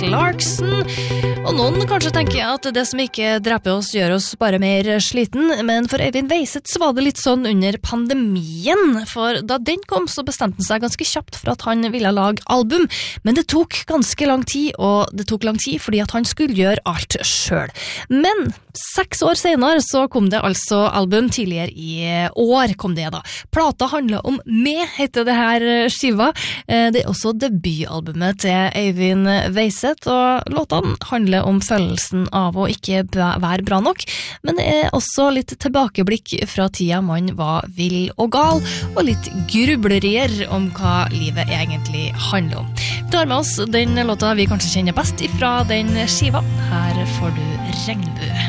Clarkson. Og noen kanskje tenker at det som ikke dreper oss gjør oss bare mer sliten, men for Øyvind Weiseth så var det litt sånn under pandemien, for da den kom så bestemte han seg ganske kjapt for at han ville lage album, men det tok ganske lang tid, og det tok lang tid fordi at han skulle gjøre alt selv. Men 6 år senere så kom det altså album, tidligere i år kom det da. Plata handler om meg, heter det her skiva. Det er også debutalbumet til Øyvind Weiseth, og låtene handler om følelsen av å ikke være bra nok, men det er også litt tilbakeblikk fra tida man var vill og gal, og litt grublerier om hva livet egentlig handler om. Vi tar med oss den låta vi kanskje kjenner best ifra den skiva. Her får du Regnbue.